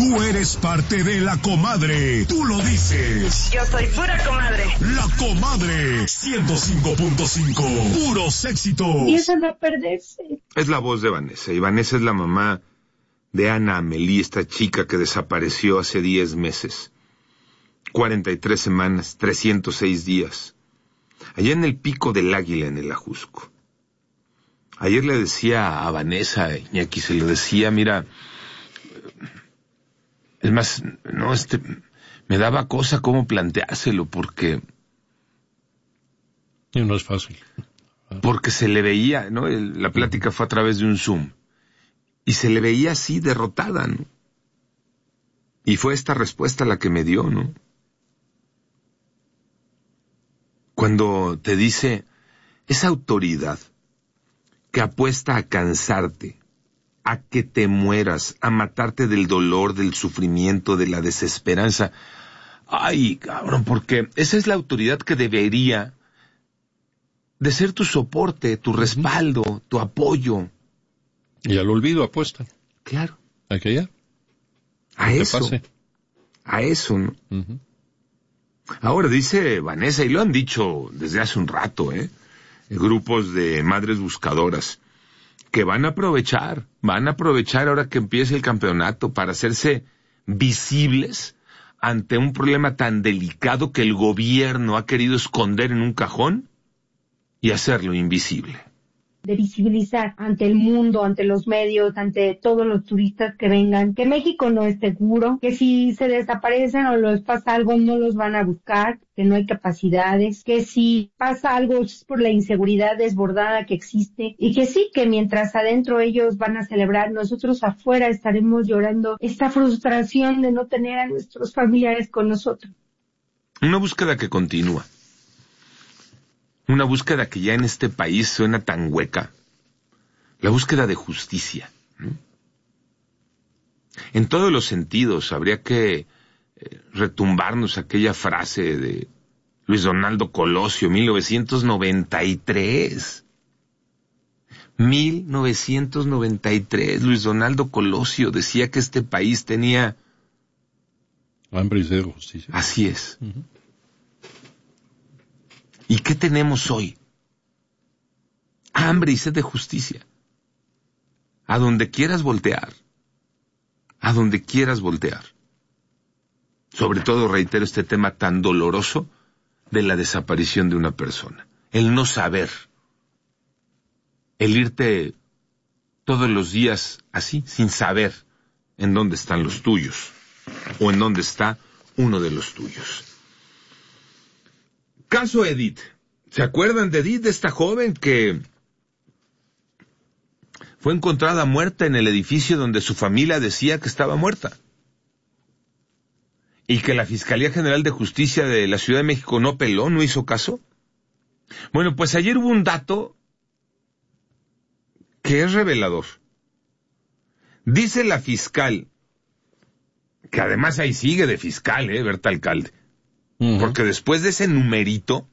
Tú eres parte de La Comadre. Tú lo dices. Yo soy pura comadre. La Comadre 105.5. Puros éxitos. Empiezan a perderse. Es la voz de Vanessa. Y Vanessa es la mamá de Ana Amelí, esta chica que desapareció hace 10 meses. 43 semanas, 306 días. Allá en el Pico del Águila, en el Ajusco. Ayer le decía a Vanessa, Iñaki, se lo decía, mira, es más, no, me daba cosa cómo planteárselo, porque... Y no es fácil. Porque se le veía, ¿no? La plática fue a través de un Zoom. Y se le veía así, derrotada, ¿no? Y fue esta respuesta la que me dio, ¿no? Cuando te dice, esa autoridad que apuesta a cansarte, a que te mueras, a matarte del dolor, del sufrimiento, de la desesperanza. Ay, cabrón, porque esa es la autoridad que debería de ser tu soporte, tu respaldo, tu apoyo. Y al olvido apuesta. Claro. ¿A qué ya? A eso. Pase. A eso, ¿no? Uh-huh. Ahora dice Vanessa, y lo han dicho desde hace un rato, grupos de madres buscadoras, que van a aprovechar ahora que empiece el campeonato para hacerse visibles ante un problema tan delicado que el gobierno ha querido esconder en un cajón y hacerlo invisible. De visibilizar ante el mundo, ante los medios, ante todos los turistas que vengan, que México no es seguro, que si se desaparecen o les pasa algo no los van a buscar, que no hay capacidades, que si pasa algo es por la inseguridad desbordada que existe y que sí, que mientras adentro ellos van a celebrar, nosotros afuera estaremos llorando esta frustración de no tener a nuestros familiares con nosotros. Una búsqueda que continúa. Una búsqueda que ya en este país suena tan hueca. La búsqueda de justicia. En todos los sentidos habría que retumbarnos aquella frase de Luis Donaldo Colosio, 1993. 1993, Luis Donaldo Colosio decía que este país tenía... hambre y sed de justicia. Así es. Uh-huh. ¿Y qué tenemos hoy? Hambre y sed de justicia. A donde quieras voltear. A donde quieras voltear. Sobre todo, reitero, este tema tan doloroso de la desaparición de una persona. El no saber. El irte todos los días así, sin saber en dónde están los tuyos. O en dónde está uno de los tuyos. Caso Edith. ¿Se acuerdan de Edith, de esta joven que fue encontrada muerta en el edificio donde su familia decía que estaba muerta? Y que la Fiscalía General de Justicia de la Ciudad de México no peló, no hizo caso. Bueno, pues ayer hubo un dato que es revelador. Dice la fiscal, que además ahí sigue de fiscal, Berta Alcalde. Porque después de ese numerito,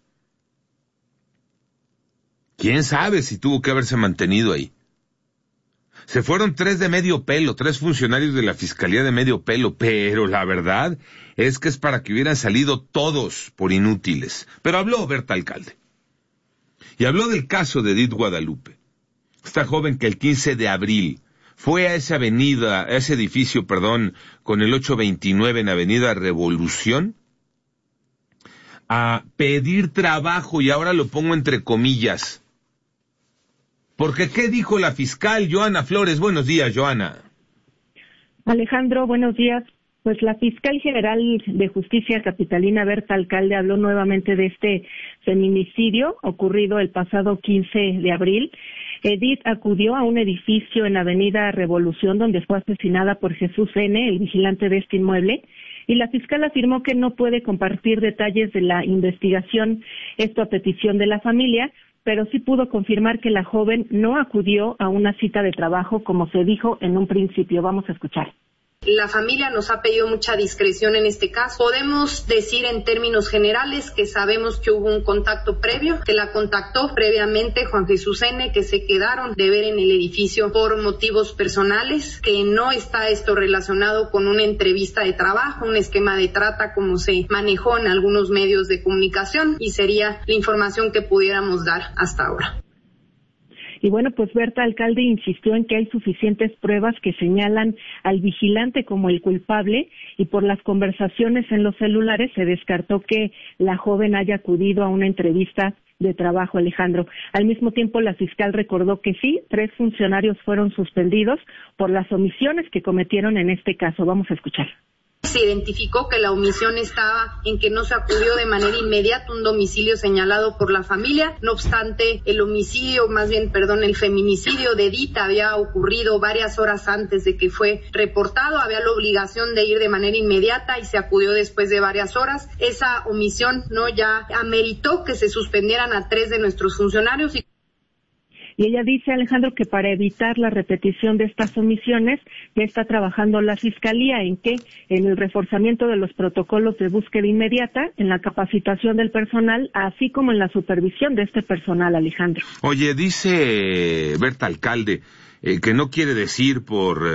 quién sabe si tuvo que haberse mantenido ahí. Se fueron 3 de medio pelo, 3 funcionarios de la Fiscalía de medio pelo, pero la verdad es que es para que hubieran salido todos por inútiles. Pero habló Berta Alcalde. Y habló del caso de Edith Guadalupe. Esta joven que el 15 de abril fue a ese edificio, con el 829 en Avenida Revolución, a pedir trabajo, y ahora lo pongo entre comillas. Porque, ¿qué dijo la fiscal Joana Flores? Buenos días, Joana. Alejandro, buenos días. Pues la fiscal general de Justicia capitalina, Berta Alcalde, habló nuevamente de este feminicidio ocurrido el pasado 15 de abril. Edith acudió a un edificio en Avenida Revolución donde fue asesinada por Jesús N., el vigilante de este inmueble, y la fiscal afirmó que no puede compartir detalles de la investigación, esto a petición de la familia, pero sí pudo confirmar que la joven no acudió a una cita de trabajo como se dijo en un principio. Vamos a escuchar. La familia nos ha pedido mucha discreción en este caso. Podemos decir en términos generales que sabemos que hubo un contacto previo, que la contactó previamente Juan Jesús N., que se quedaron de ver en el edificio por motivos personales, que no está esto relacionado con una entrevista de trabajo, un esquema de trata como se manejó en algunos medios de comunicación, y sería la información que pudiéramos dar hasta ahora. Y bueno, pues Berta Alcalde insistió en que hay suficientes pruebas que señalan al vigilante como el culpable, y por las conversaciones en los celulares se descartó que la joven haya acudido a una entrevista de trabajo, Alejandro. Al mismo tiempo, la fiscal recordó que sí, 3 funcionarios fueron suspendidos por las omisiones que cometieron en este caso. Vamos a escuchar. Se identificó que la omisión estaba en que no se acudió de manera inmediata a un domicilio señalado por la familia. No obstante, el feminicidio de Edith había ocurrido varias horas antes de que fue reportado. Había la obligación de ir de manera inmediata y se acudió después de varias horas. Esa omisión ya ameritó que se suspendieran a 3 de nuestros funcionarios. Y ella dice, Alejandro, que para evitar la repetición de estas omisiones, ya está trabajando la Fiscalía en el reforzamiento de los protocolos de búsqueda inmediata, en la capacitación del personal, así como en la supervisión de este personal, Alejandro. Oye, dice Berta Alcalde que no quiere decir por